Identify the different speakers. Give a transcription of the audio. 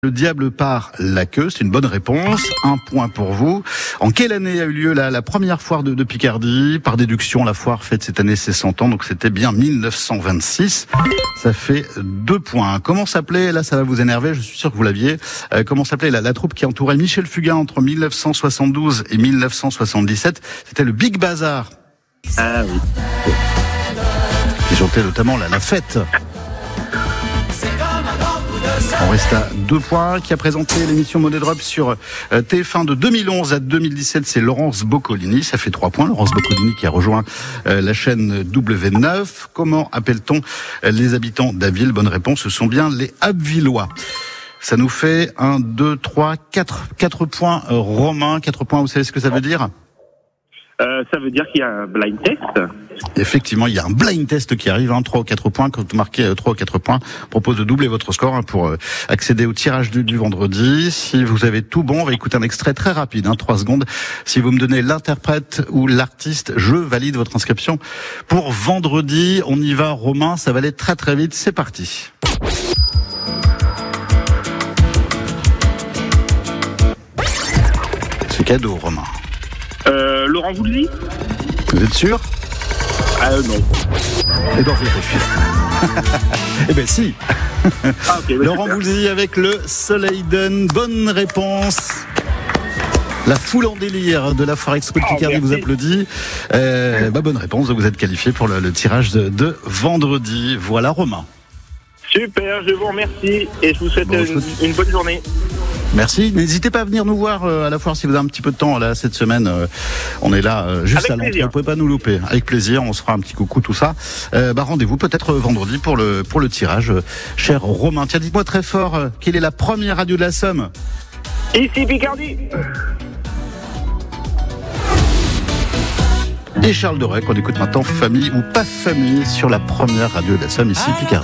Speaker 1: Le diable part la queue, c'est une bonne réponse. 1 point pour vous. En quelle année a eu lieu la première foire de Picardie? Par déduction, la foire fête cette année ses 100 ans, donc c'était bien 1926. Ça fait 2 points. Comment s'appelait, là ça va vous énerver, je suis sûr que vous l'aviez, comment s'appelait la troupe qui entourait Michel Fugain entre 1972 et 1977? C'était le Big Bazar.
Speaker 2: Ah oui.
Speaker 1: Qui chantait notamment la fête. On reste à 2 points. Qui a présenté l'émission Money Drop sur TF1 de 2011 à 2017, c'est Laurence Boccolini. Ça fait 3 points. Laurence Boccolini qui a rejoint la chaîne W9. Comment appelle-t-on les habitants d'Abbeville? Bonne réponse, ce sont bien les Abbvillois. Ça nous fait 1, 2, 3, 4 points. Romain, 4 points, vous savez ce que ça veut dire?
Speaker 2: Ça veut dire qu'il y a un blind test.
Speaker 1: Effectivement, il y a un blind test qui arrive, 3 ou 4 points. Quand vous marquez 3 ou 4 points, on propose de doubler votre score pour accéder au tirage du vendredi. Si vous avez tout bon, on va écouter un extrait très rapide, 3 secondes. Si vous me donnez l'interprète ou l'artiste, je valide votre inscription pour vendredi. On y va, Romain, ça va aller très très vite. C'est parti. C'est cadeau, Romain.
Speaker 2: Laurent Voulzy.
Speaker 1: Vous êtes sûr?
Speaker 2: Non.
Speaker 1: Eh ben, vérifiez. Eh ben, si.
Speaker 2: Ah, okay,
Speaker 1: Laurent Voulzy avec le Soleil donne. Bonne réponse. La foule en délire de la foire Expo de Picardie vous applaudit. Bonne réponse. Vous êtes qualifié pour le tirage de vendredi. Voilà, Romain.
Speaker 2: Super, je vous remercie et je vous souhaite une bonne journée.
Speaker 1: Merci. N'hésitez pas à venir nous voir à la foire si vous avez un petit peu de temps là cette semaine. On est là juste à l'entrée. Vous pouvez pas nous louper. Avec plaisir. On se fera un petit coucou tout ça. Rendez-vous peut-être vendredi pour le cherage. Cher Romain, tiens, dites-moi très fort quelle est la première radio de la Somme?
Speaker 2: Ici Picardie.
Speaker 1: Et Charles Doré, qu'on écoute maintenant, Famille ou pas famille, sur la première radio de la Somme, ici Picardie.